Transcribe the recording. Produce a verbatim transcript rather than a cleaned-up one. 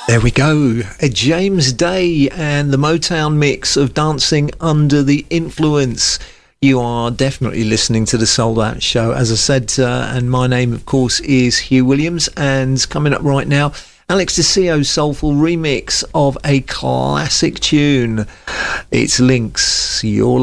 There we go. A James Day and the Motown mix of Dancing Under the Influence. You are definitely listening to the Soul Out Show, as I said, uh, and my name, of course, is Hugh Williams. And coming up right now, Alex DeCio's soulful remix of a classic tune. It's Lynx, Your